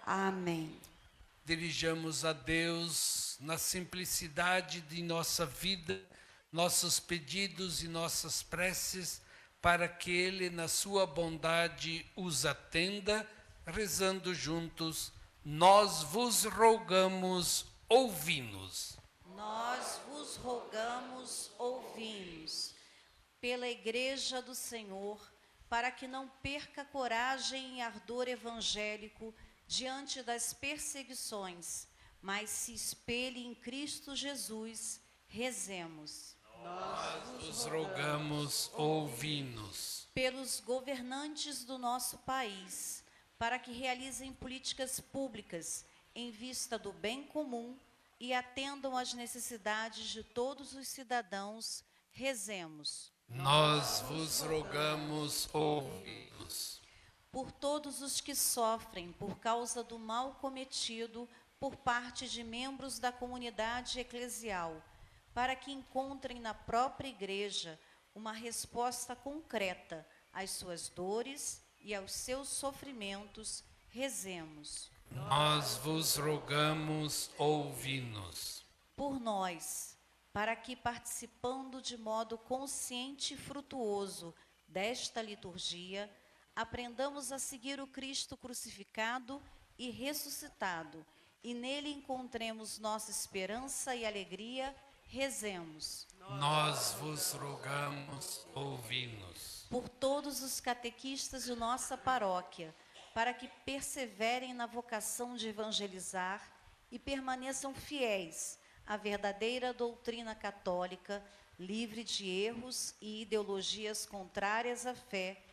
Amém. Dirijamos a Deus na simplicidade de nossa vida, nossos pedidos e nossas preces, para que Ele, na sua bondade, os atenda, rezando juntos, nós vos rogamos, ouvi-nos. Nós vos rogamos, ouvi-nos, pela Igreja do Senhor, para que não perca coragem e ardor evangélico diante das perseguições, mas se espelhe em Cristo Jesus, rezemos. Vos rogamos, ouvi-nos. Pelos governantes do nosso país, para que realizem políticas públicas em vista do bem comum e atendam às necessidades de todos os cidadãos, rezemos. Nós vos rogamos, ouvi-nos. Por todos os que sofrem por causa do mal cometido por parte de membros da comunidade eclesial, para que encontrem na própria Igreja uma resposta concreta às suas dores e aos seus sofrimentos, rezemos. Nós vos rogamos, ouvi-nos. Por nós, para que, participando de modo consciente e frutuoso desta liturgia, aprendamos a seguir o Cristo crucificado e ressuscitado, e nele encontremos nossa esperança e alegria, rezemos. Nós vos rogamos, ouvi-nos. Por todos os catequistas de nossa paróquia, para que perseverem na vocação de evangelizar e permaneçam fiéis à verdadeira doutrina católica, livre de erros e ideologias contrárias à fé